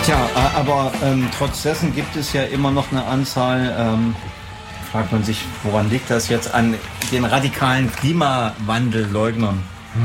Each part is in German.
Tja, aber trotz dessen gibt es ja immer noch eine Anzahl, fragt man sich, woran liegt das jetzt, an den radikalen Klimawandelleugnern.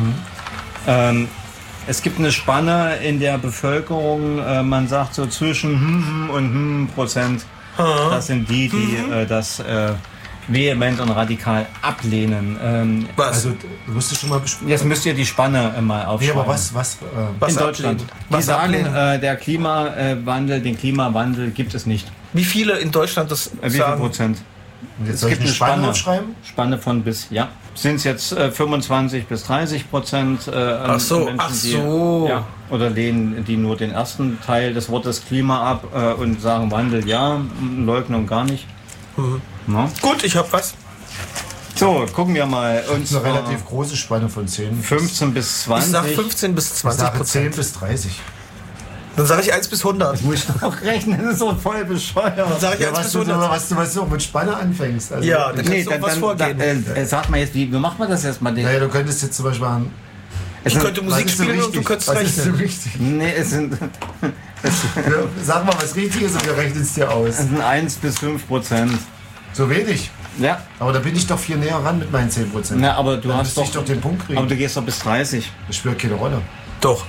Es gibt eine Spanne in der Bevölkerung, man sagt so zwischen und Prozent. Das sind die das vehement und radikal ablehnen. Was? Also, du musst schon mal besprechen. Jetzt müsst ihr die Spanne mal aufschreiben. Nee, aber was in Deutschland. Was Die sagen, ablehnen? den Klimawandel gibt es nicht. Wie viele in Deutschland das Wie viel sagen? Prozent? Und jetzt soll ich eine Spanne aufschreiben? Spanne von bis, ja. Sind es jetzt 25 bis 30%? Ach so. Ja, oder lehnen die nur den ersten Teil des Wortes Klima ab und sagen Wandel ja, Leugnung gar nicht. No? Gut, ich hab was. So, gucken wir mal. Und Das ist eine relativ große Spanne von 10. 15 bis 20. Ich sag 15 bis Ich sage 20%. 10 bis 30. Dann sage ich 1 bis 100. Das muss ich doch rechnen, das ist so voll bescheuert. Dann sage ich 1 bis 100. Was du auch mit Spanne anfängst. Also, Ja, dann kannst du auch was vorgeben. Sag mal jetzt, wie macht man das jetzt mal? naja, du könntest jetzt zum Beispiel machen. Ich könnte Musik was ist denn spielen und du richtig? könntest Was ist denn rechnen. richtig? Nee, es sind, Sag mal, was richtig ist und wir rechnen es dir aus. es sind 1 bis 5%. So wenig. Ja, Aber da bin ich doch viel näher ran mit meinen 10%. na, aber du Dann hast müsste ich doch den Punkt kriegen. aber du gehst doch bis 30. Das spielt keine Rolle. Doch.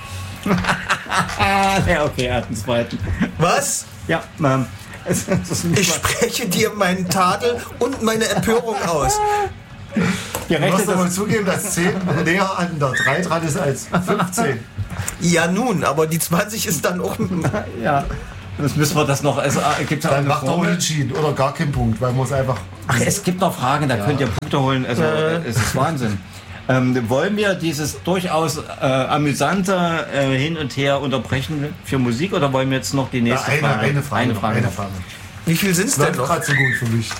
Ja, okay, er hat einen zweiten. Was? Ja, es ist Ich spreche dir meinen Tadel und meine Empörung aus. Du gerechnet, musst aber das, zugeben, dass 10 näher an der 3 dran ist als 15. Ja nun, aber die 20 ist dann auch... ja, das müssen wir das noch, es gibt Dann macht er unentschieden oder gar keinen Punkt, weil man es einfach. Ach, es gibt noch Fragen, da könnt ihr Punkte holen, also es ist Wahnsinn. Wollen wir dieses durchaus amüsante Hin und Her unterbrechen für Musik oder wollen wir jetzt noch die nächste Frage? Eine Frage. Wie viel sind es Das denn läuft noch? gerade so gut für mich.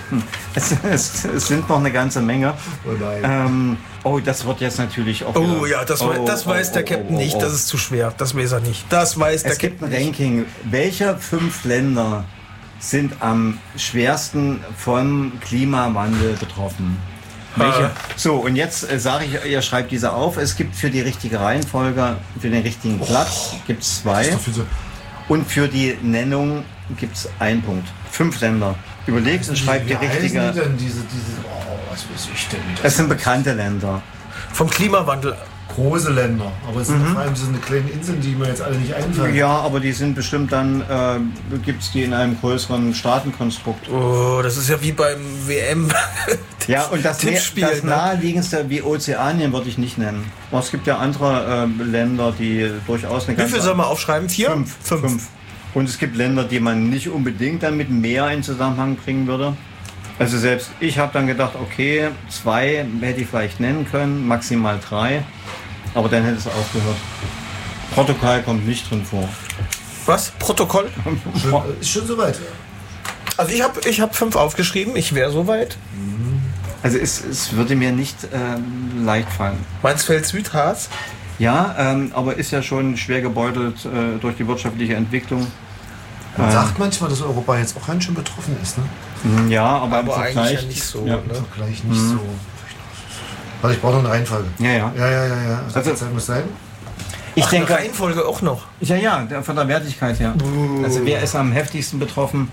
Es sind noch eine ganze Menge. Oh nein. Das wird jetzt natürlich auch. Oh wieder- ja, das weiß der Captain nicht. Das ist zu schwer. Das weiß er nicht. Das weiß der Es gibt ein Captain nicht. Ranking. Welche 5 Länder sind am schwersten vom Klimawandel betroffen? Welche? So, und jetzt sage ich, ihr schreibt diese auf. Es gibt für die richtige Reihenfolge, für den richtigen Platz gibt es 2. Doch viel so- Und für die Nennung gibt es 1 Punkt. 5 Länder. Überlegt und schreibt die Wie heißen richtige. die denn was weiß ich denn? Wie das Es sind bekannte Länder. Vom Klimawandel. große Länder. Aber es sind vor allem so eine kleine Inseln, die mir jetzt alle nicht einfallen. Ja, aber die sind bestimmt dann, gibt es die in einem größeren Staatenkonstrukt. Oh, das ist ja wie beim WM. Ja, und das Tippspiel, das ne? naheliegendste wie Ozeanien würde ich nicht nennen. Aber es gibt ja andere Länder, die durchaus eine Wie viel soll man aufschreiben? 4? 5. 5. Und es gibt Länder, die man nicht unbedingt dann mit Meer in Zusammenhang bringen würde. Also selbst ich habe dann gedacht, okay, 2 hätte ich vielleicht nennen können, maximal 3. Aber dann hätte es aufgehört. Portugal kommt nicht drin vor. Was? Protokoll? Ist schon soweit. Also ich hab 5 aufgeschrieben. Ich wäre soweit. Also es würde mir nicht leicht fallen. Mansfeld Südharz. Ja, aber ist ja schon schwer gebeutelt durch die wirtschaftliche Entwicklung. Man sagt manchmal, dass Europa jetzt auch ganz schön betroffen ist. Ne? Ja, aber im Aber eigentlich Vergleich ja nicht so. Ja. Ne? Vergleich nicht so. Warte, ich brauche noch eine Reihenfolge. Ja. Ja. Also- Zeit muss sein. Ich Ach, denke, eine Reihenfolge auch noch. ja, von der Wertigkeit her. Also wer ist am heftigsten betroffen?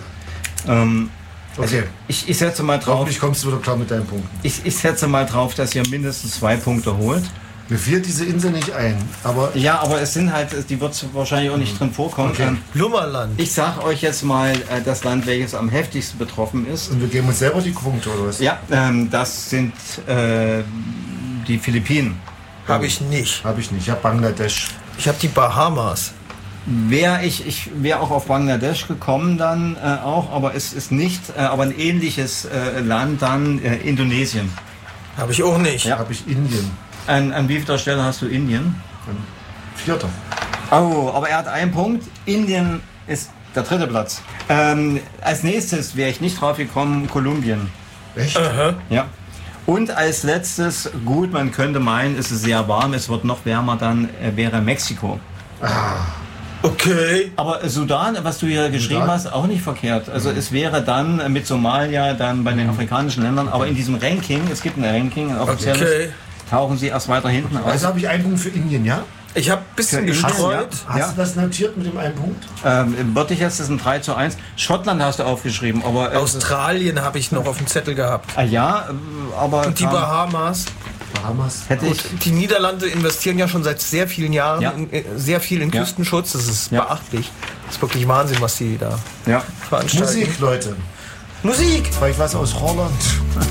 Okay. Ich setze mal drauf. Hoffentlich kommst du wieder klar mit deinen Punkten. Ich setze mal drauf, dass ihr mindestens 2 Punkte holt. Mir fiel diese Insel nicht ein, aber Ja, aber es sind halt, die wird wahrscheinlich auch nicht drin vorkommen. Okay. Lummerland. Ich sag euch jetzt mal das Land, welches am heftigsten betroffen ist. und wir geben uns selber die Punkte oder was? Ja, das sind die Philippinen. Habe ich nicht. Habe ich nicht. Ich habe Bangladesch. Ich habe die Bahamas. Ich wäre auch auf Bangladesch gekommen dann auch, aber es ist nicht, aber ein ähnliches Land dann Indonesien. Habe ich auch nicht. Ja. Habe ich Indien. An wievielter Stelle hast du Indien? 4. Oh, aber er hat 1 Punkt. Indien ist der 3. Platz. Als nächstes wäre ich nicht drauf gekommen, Kolumbien. Echt? Ja. Und als letztes, gut, man könnte meinen, es ist sehr warm, es wird noch wärmer, dann wäre Mexiko. Okay. Aber Sudan, was du hier geschrieben Sudan? hast, auch nicht verkehrt. Also es wäre dann mit Somalia, dann bei den afrikanischen Ländern, aber in diesem Ranking, es gibt ein Ranking, ein offizielles, Okay. tauchen sie erst weiter hinten aus. Also habe ich einen Punkt für Indien, ja? Ich habe ein bisschen Für Indien, gestreut. Hast du das notiert mit dem einen Punkt? Würde ich jetzt, das ist ein 3:1. Schottland hast du aufgeschrieben, aber... Australien habe ich noch auf dem Zettel gehabt. Ja, aber... Und die Bahamas. Hätte ich... Die Niederlande investieren ja schon seit sehr vielen Jahren Ja. sehr viel in Küstenschutz. Das ist beachtlich. Das ist wirklich Wahnsinn, was die da Ja. veranstalten. Musik, Leute. Musik! Vielleicht was aus Holland.